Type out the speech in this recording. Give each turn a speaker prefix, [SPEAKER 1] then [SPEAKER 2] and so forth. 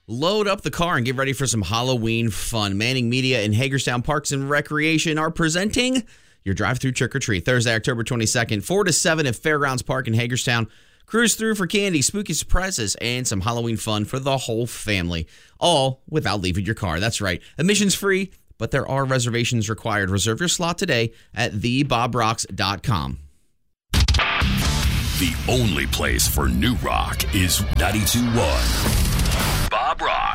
[SPEAKER 1] Load up the car and get ready for some Halloween fun. Manning Media and Hagerstown Parks and Recreation are presenting your drive-through trick-or-treat Thursday, October 22nd, 4 to 7 at Fairgrounds Park in Hagerstown. Cruise through for candy, spooky surprises, and some Halloween fun for the whole family, all without leaving your car. That's right. Admission's free, but there are reservations required. Reserve your slot today at thebobrocks.com.
[SPEAKER 2] The only place for new rock is 92.1 Bob Rock.